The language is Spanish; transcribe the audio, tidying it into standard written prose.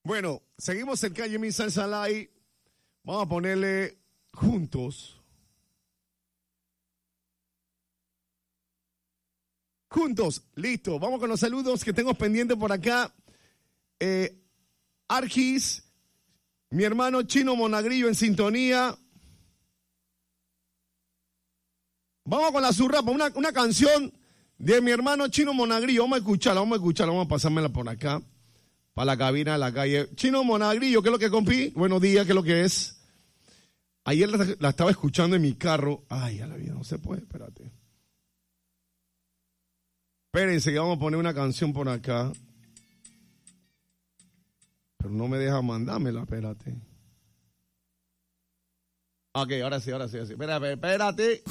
Bueno, seguimos en Calle Mi Salsa Live. Vamos a ponerle juntos. Juntos, listo. Vamos con los saludos que tengo pendientes por acá. Argis, mi hermano Chino Monagrillo en sintonía. Vamos con la surrapa, una canción de mi hermano Chino Monagrillo. Vamos a escucharla, vamos a pasármela por acá, para la cabina de la calle. Chino Monagrillo, ¿qué es lo que compi? Buenos días, ¿qué es lo que es? Ayer la estaba escuchando en mi carro. Ay, a la vida, no se puede, espérate. Espérense que vamos a poner una canción por acá. Pero no me deja mandármela, espérate. Ok, ahora sí. Espérate.